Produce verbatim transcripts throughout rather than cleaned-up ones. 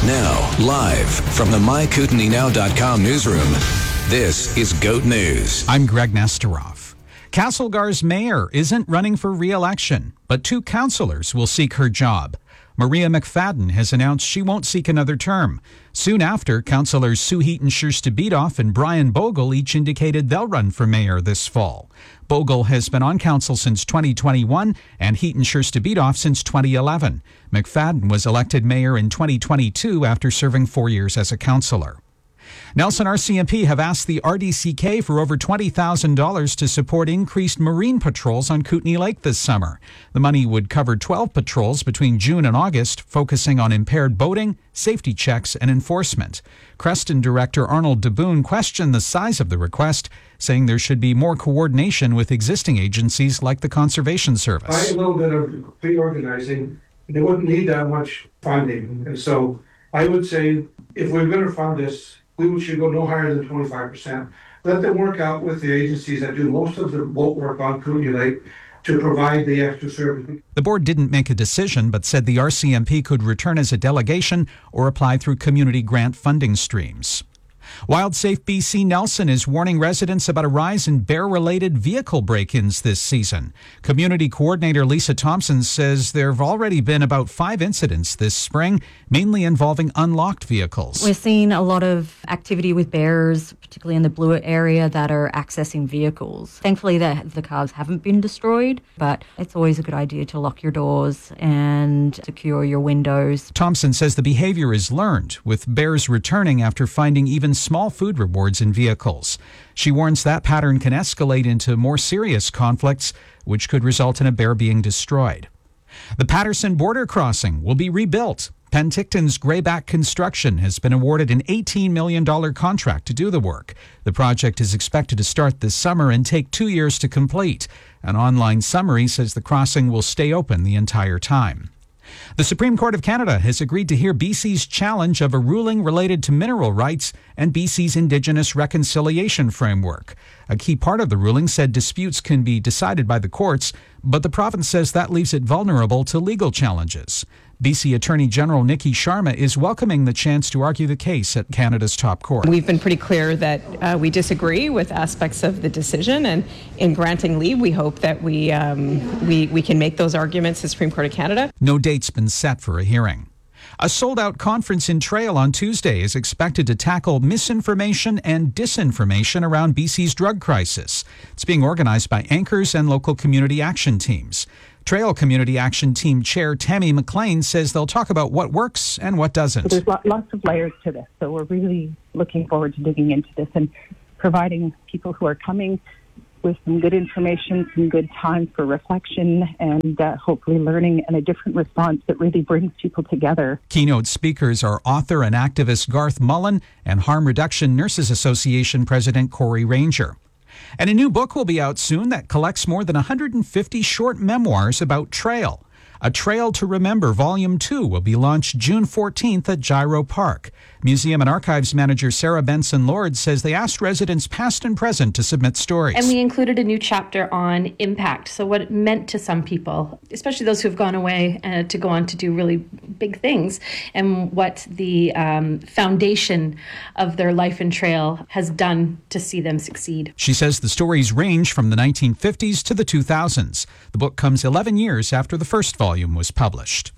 Now, live from the my kootenai now dot com newsroom, this is GOAT News. I'm Greg Nesterov. Castlegar's mayor isn't running for re-election, but two councillors will seek her job. Maria McFadden has announced she won't seek another term. Soon after, councillors Sue Heaton-Scherster-Bedoff and Brian Bogle each indicated they'll run for mayor this fall. Bogle has been on council since twenty twenty-one and Heaton-Scherster-Bedoff since twenty eleven. McFadden was elected mayor in twenty twenty-two after serving four years as a councillor. Nelson R C M P have asked the R D C K for over twenty thousand dollars to support increased marine patrols on Kootenay Lake this summer. The money would cover twelve patrols between June and August, focusing on impaired boating, safety checks, and enforcement. Creston Director Arnold DeBoon questioned the size of the request, saying there should be more coordination with existing agencies like the Conservation Service. A little bit of pre-organizing, they wouldn't need that much funding. And so I would say if we're going to fund this, we should go no higher than twenty-five percent. Let them work out with the agencies that do most of the boat work on Kootenay Lake to provide the extra service. The board didn't make a decision, but said the R C M P could return as a delegation or apply through community grant funding streams. WildSafe B C Nelson is warning residents about a rise in bear-related vehicle break-ins this season. Community Coordinator Lisa Thompson says there have already been about five incidents this spring, mainly involving unlocked vehicles. We're seeing a lot of activity with bears, particularly in the Blewett area, that are accessing vehicles. Thankfully, the, the cars haven't been destroyed, but it's always a good idea to lock your doors and secure your windows. Thompson says the behavior is learned, with bears returning after finding even small food rewards in vehicles. She warns that pattern can escalate into more serious conflicts, which could result in a bear being destroyed. The Patterson border crossing will be rebuilt. Penticton's Grayback Construction has been awarded an eighteen million dollars contract to do the work. The project is expected to start this summer and take two years to complete. An online summary says the crossing will stay open the entire time. The Supreme Court of Canada has agreed to hear B C's challenge of a ruling related to mineral rights and B C's Indigenous Reconciliation Framework. A key part of the ruling said disputes can be decided by the courts, but the province says that leaves it vulnerable to legal challenges. B C Attorney General Nikki Sharma is welcoming the chance to argue the case at Canada's top court. We've been pretty clear that uh, we disagree with aspects of the decision, and in granting leave, we hope that we, um, we, we can make those arguments to the Supreme Court of Canada. No date's been set for a hearing. A sold-out conference in Trail on Tuesday is expected to tackle misinformation and disinformation around B C's drug crisis. It's being organized by anchors and local community action teams. Trail Community Action Team Chair Tammy McLean says they'll talk about what works and what doesn't. So there's lots of layers to this, so we're really looking forward to digging into this and providing people who are coming with some good information, some good time for reflection, and uh, hopefully learning and a different response that really brings people together. Keynote speakers are author and activist Garth Mullen and Harm Reduction Nurses Association President Corey Ranger. And a new book will be out soon that collects more than one hundred fifty short memoirs about Trail. A Trail to Remember Volume two will be launched June fourteenth at Gyro Park. Museum and Archives Manager Sarah Benson-Lord says they asked residents past and present to submit stories. And we included a new chapter on impact, so what it meant to some people, especially those who have gone away uh, to go on to do really big things, and what the um, foundation of their life in Trail has done to see them succeed. She says the stories range from the nineteen fifties to the two thousands. The book comes eleven years after the first volume was published.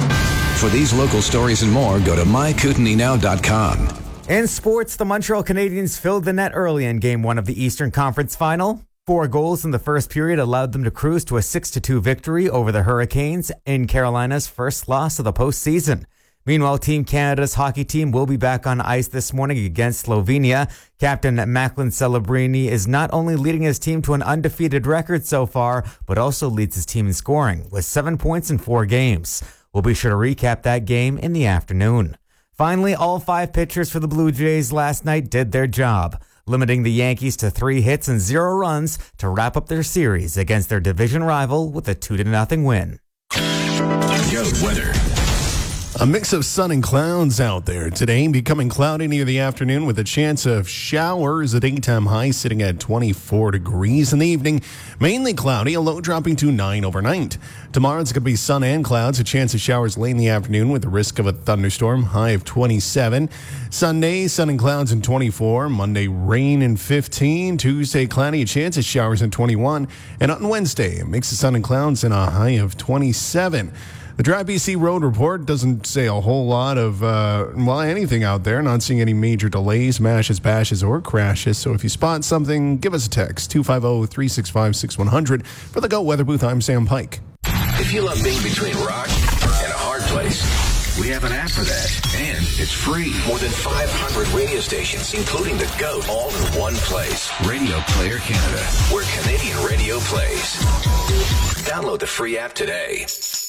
For these local stories and more, go to my kootenai now dot com. In sports, the Montreal Canadiens filled the net early in Game one of the Eastern Conference Final. Four goals in the first period allowed them to cruise to a six to two victory over the Hurricanes in Carolina's first loss of the postseason. Meanwhile, Team Canada's hockey team will be back on ice this morning against Slovenia. Captain Macklin Celebrini is not only leading his team to an undefeated record so far, but also leads his team in scoring with seven points in four games. We'll be sure to recap that game in the afternoon. Finally, all five pitchers for the Blue Jays last night did their job, limiting the Yankees to three hits and zero runs to wrap up their series against their division rival with a two to nothing win. Goat weather. A mix of sun and clouds out there today, becoming cloudy near the afternoon with a chance of showers. A daytime high sitting at twenty-four degrees. In the evening, mainly cloudy, a low dropping to nine overnight. Tomorrow it's going to be sun and clouds, a chance of showers late in the afternoon with the risk of a thunderstorm, high of twenty-seven. Sunday, sun and clouds in twenty-four. Monday, rain in fifteen. Tuesday, cloudy, a chance of showers in twenty-one. And on Wednesday, a mix of sun and clouds and a high of twenty-seven. The Drive B C Road Report doesn't say a whole lot of, uh, well, anything out there. Not seeing any major delays, mashes, bashes, or crashes. So if you spot something, give us a text, two five zero, three six five, six one zero zero. For the Go Weather Booth, I'm Sam Pike. If you love being between rock and a hard place, we have an app for that, and it's free. More than five hundred radio stations, including the GOAT, all in one place. Radio Player Canada, where Canadian radio plays. Download the free app today.